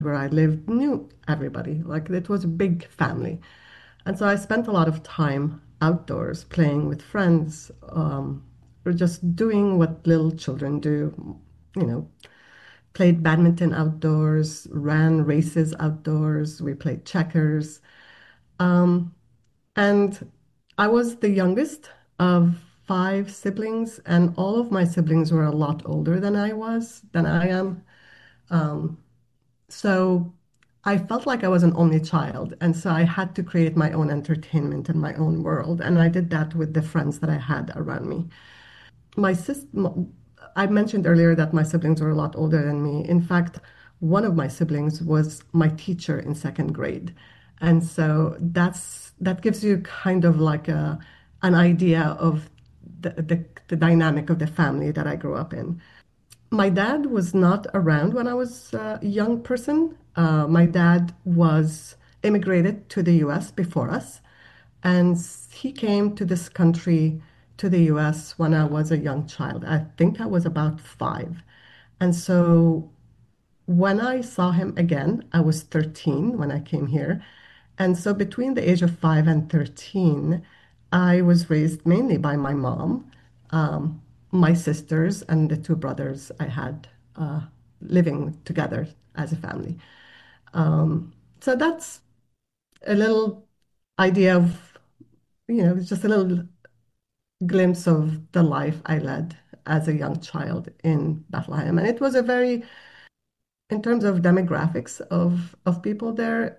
where I lived knew everybody. Like it was a big family. And so I spent a lot of time outdoors playing with friends, or just doing what little children do, you know, played badminton outdoors, ran races outdoors, we played checkers. Um, and I was the youngest of five siblings, and all of my siblings were a lot older than I am. Um, so I felt like I was an only child, and so I had to create my own entertainment and my own world, and I did that with the friends that I had around me. My sis, I mentioned earlier that my siblings were a lot older than me. In fact, one of my siblings was my teacher in second grade, and so that gives you kind of like an idea of the dynamic of the family that I grew up in. My dad was not around when I was a young person. My dad was immigrated to the US before us, and he came to this country, to the US, when I was a young child. I think I was about five. And so when I saw him again, I was 13 when I came here. And so between the age of 5 and 13, I was raised mainly by my mom, my sisters, and the two brothers I had living together as a family. So that's a little idea of, just a little glimpse of the life I led as a young child in Bethlehem. And it was a very, in terms of demographics of people there,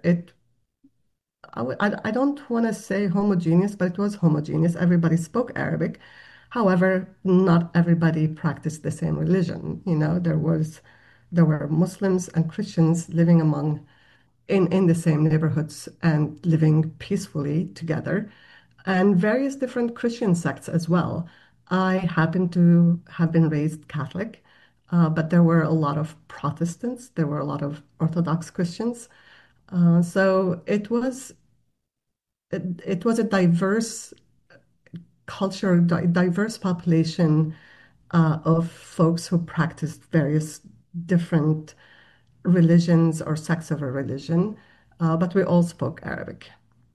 I don't want to say homogeneous, but it was homogeneous. Everybody spoke Arabic. However, not everybody practiced the same religion. There were Muslims and Christians living in the same neighborhoods and living peacefully together, and various different Christian sects as well. I happen to have been raised Catholic, but there were a lot of Protestants, there were a lot of Orthodox Christians. So it was a diverse culture, diverse population of folks who practiced various different religions or sects of a religion, but we all spoke Arabic.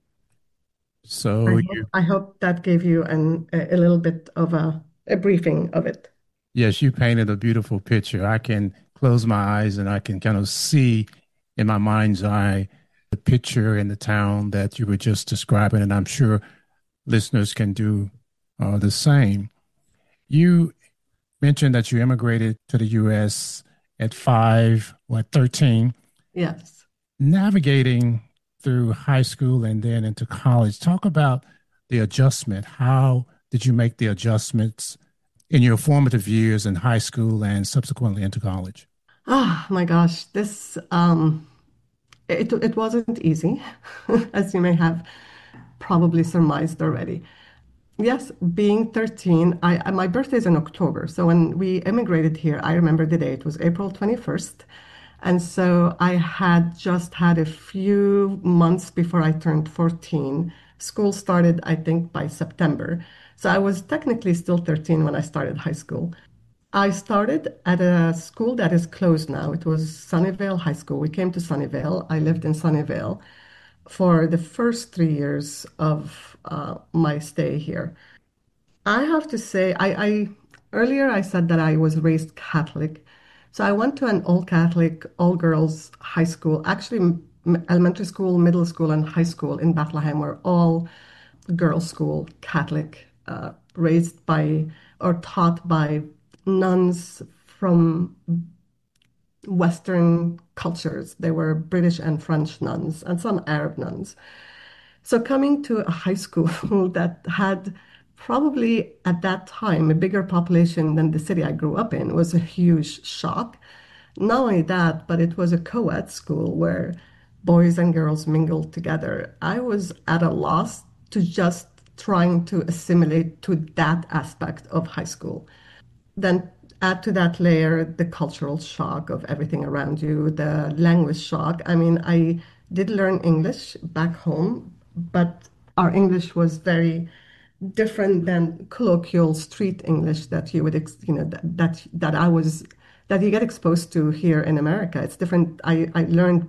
So you, I hope that gave you a little bit of a briefing of it. yes, you painted a beautiful picture. I can close my eyes and I can kind of see in my mind's eye the picture in the town that you were just describing, and I'm sure listeners can do the same. You mentioned that you immigrated to the U.S. at 13, Yes. navigating through high school and then into college. Talk about the adjustment. How did you make the adjustments in your formative years in high school and subsequently into college? Oh my gosh, this it wasn't easy, as you may have probably surmised already. Yes, being 13, my birthday is in October. So when we immigrated here, I remember the day. It was April 21st. And so I had just had a few months before I turned 14. School started, I think, by September. So I was technically still 13 when I started high school. I started at a school that is closed now. It was Sunnyvale High School. We came to Sunnyvale. I lived in Sunnyvale for the first 3 years of my stay here. I have to say, I earlier I said that I was raised Catholic. So I went to an all Catholic, all girls high school. Actually, elementary school, middle school, and high school in Bethlehem were all girls' school, Catholic, raised by or taught by nuns from Western cultures. They were British and French nuns and some Arab nuns. So coming to a high school that had probably at that time a bigger population than the city I grew up in was a huge shock. Not only that, but it was a co-ed school where boys and girls mingled together. I was at a loss to just trying to assimilate to that aspect of high school. Then add to that layer the cultural shock of everything around you, the language shock. I mean, I did learn English back home, but our English was very different than colloquial street English that you would, that I was that you get exposed to here in America. It's different. I learned